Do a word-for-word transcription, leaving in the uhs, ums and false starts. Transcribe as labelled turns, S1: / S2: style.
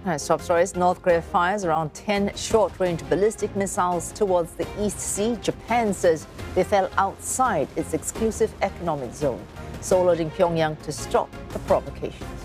S1: All right, top stories. North Korea fires around ten short-range ballistic missiles towards the East Sea. Japan says they fell outside its exclusive economic zone. Seoul urging Pyongyang to stop the provocations.